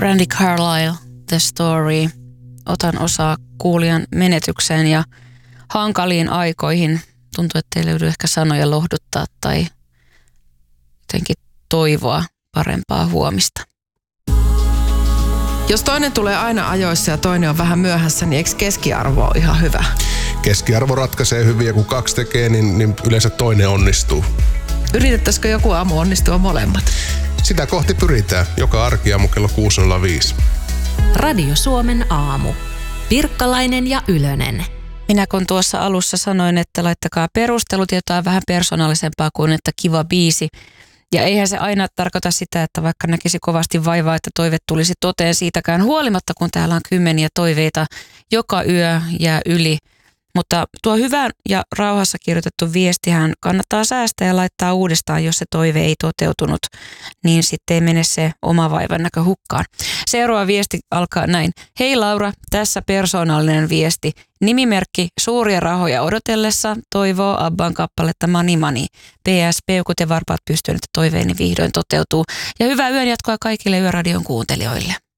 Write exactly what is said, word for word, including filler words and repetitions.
Brandi Carlile, The Story. Otan osaa kuulijan menetykseen ja hankaliin aikoihin. Tuntuu, että ei löydy ehkä sanoja lohduttaa tai jotenkin toivoa parempaa huomista. Jos toinen tulee aina ajoissa ja toinen on vähän myöhässä, niin eikö keskiarvo ole ihan hyvä? Keskiarvo ratkaisee hyvin ja kun kaksi tekee, niin, niin yleensä toinen onnistuu. Yritettäisikö joku aamu onnistua molemmat? Sitä kohti pyritään. Joka arkiaamu kello kuusi nolla viisi. Radio Suomen aamu. Pirkkalainen ja Ylönen. Minä kun tuossa alussa sanoin, että laittakaa perustelut jotain vähän persoonallisempaa kuin että kiva biisi. Ja eihän se aina tarkoita sitä, että vaikka näkisi kovasti vaivaa, että toive tulisi toteen siitäkään huolimatta, kun täällä on kymmeniä toiveita. Joka yö jää yli. Mutta tuo hyvä ja rauhassa kirjoitettu viestihän kannattaa säästää ja laittaa uudestaan, jos se toive ei toteutunut, niin sitten ei mene se oma vaivan näkö hukkaan. Seuraava viesti alkaa näin. Hei Laura, tässä persoonallinen viesti. Nimimerkki suuria rahoja odotellessa toivoo Abban kappaletta Money Money. P S peukut ja varpaat pystyyn, että toiveeni vihdoin toteutuu. Ja hyvää yön jatkoa kaikille Yöradion kuuntelijoille.